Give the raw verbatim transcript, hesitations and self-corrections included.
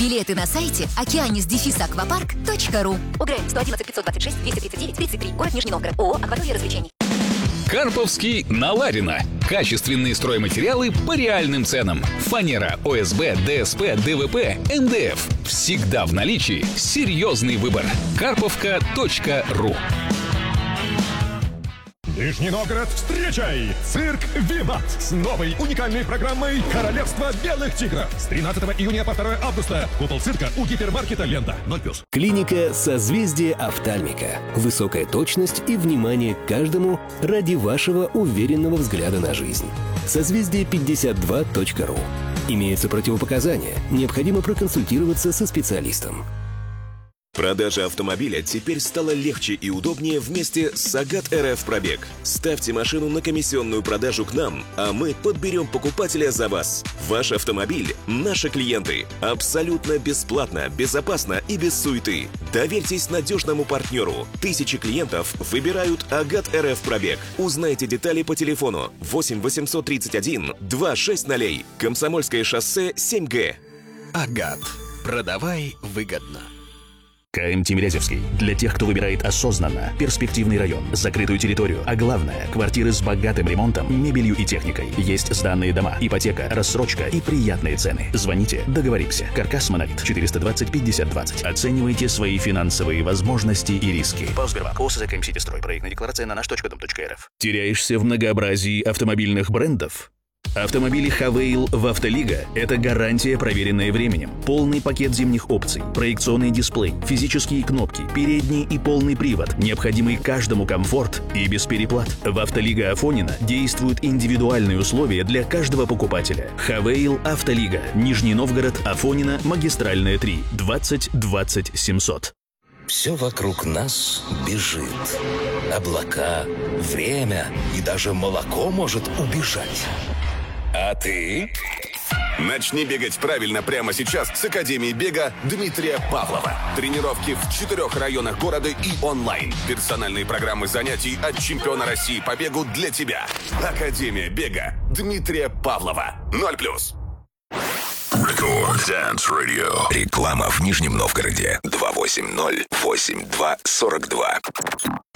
Билеты на сайте океанис аквапарк точка ру. ОГРН сто одиннадцать пятьсот двадцать шесть двести тридцать девять тридцать три. Город Нижний Новгород. ООО «Акватория развлечений». Карповский на Ларина. Качественные стройматериалы по реальным ценам. Фанера, ОСБ, ДСП, ДВП, МДФ. Всегда в наличии. Серьезный выбор. карповка точка ру. Нижний Новгород, встречай! Цирк «Виват» с новой уникальной программой «Королевство белых тигров». С тринадцатого июня по второе августа. Купол цирка у гипермаркета «Лента». ноль плюс. Клиника «Созвездие офтальмика». Высокая точность и внимание к каждому ради вашего уверенного взгляда на жизнь. созвездие пятьдесят два точка ру. Имеются противопоказания. Необходимо проконсультироваться со специалистом. Продажа автомобиля теперь стала легче и удобнее вместе с Сагат эр эф Пробег. Ставьте машину на комиссионную продажу к нам, а мы подберем покупателя за вас. Ваш автомобиль – наши клиенты. Абсолютно бесплатно, безопасно и без суеты. Доверьтесь надежному партнеру. Тысячи клиентов выбирают Агат эр эф Пробег. Узнайте детали по телефону восемь восемьсот тридцать один двести шесть ноль. Комсомольское шоссе семь гэ. Агат. Продавай выгодно. КМ Тимирязевский. Для тех, кто выбирает осознанно, перспективный район, закрытую территорию, а главное, квартиры с богатым ремонтом, мебелью и техникой. Есть сданные дома, ипотека, рассрочка и приятные цены. Звоните, договоримся. Каркас Монолит, четыреста двадцать пятьдесят двадцать. Оценивайте свои финансовые возможности и риски. Сбербанк, ОСЗ КМ-Сити-Строй. Проектная декларация на наш точка дом точка эр эф. Теряешься в многообразии автомобильных брендов? Автомобили Хавейл в Автолига – это гарантия, проверенная временем. Полный пакет зимних опций, проекционный дисплей, физические кнопки, передний и полный привод, необходимый каждому комфорт и без переплат. В Автолига Афонина действуют индивидуальные условия для каждого покупателя. Хавейл Автолига. Нижний Новгород, Афонина, Магистральная три, двадцать двадцать семьсот. Все вокруг нас бежит. Облака, время и даже молоко может убежать. А ты? Начни бегать правильно прямо сейчас с Академии бега Дмитрия Павлова. Тренировки в четырех районах города и онлайн. Персональные программы занятий от чемпиона России по бегу для тебя. Академия бега Дмитрия Павлова. ноль плюс. Record Dance Radio. Реклама в Нижнем Новгороде. два восемь ноль восемь два сорок два.